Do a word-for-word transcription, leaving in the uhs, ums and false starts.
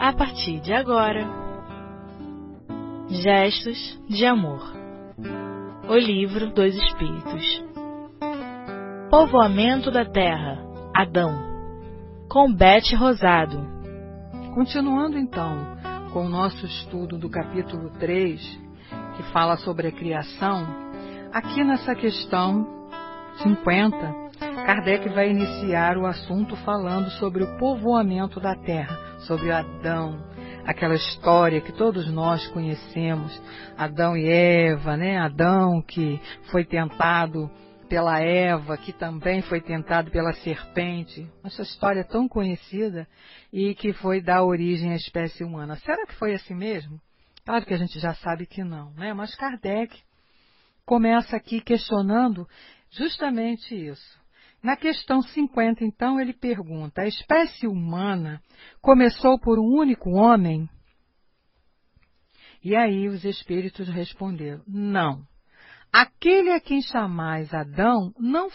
a partir de agora. Gestos de Amor. O Livro dos Espíritos. Povoamento da Terra. Adão. Com Beth Rosado. Continuando então com o nosso estudo do capítulo três, que fala sobre a criação, aqui nessa questão cinquenta, Kardec vai iniciar o assunto falando sobre o povoamento da Terra, sobre Adão, aquela história que todos nós conhecemos, Adão e Eva, né? Adão que foi tentado pela Eva, que também foi tentado pela serpente, essa história tão conhecida e que foi dar origem à espécie humana. Será que foi assim mesmo? Claro que a gente já sabe que não, né? Mas Kardec começa aqui questionando justamente isso. Na questão cinquenta, então, ele pergunta: a espécie humana começou por um único homem? E aí os espíritos responderam: não. Aquele a quem chamais Adão não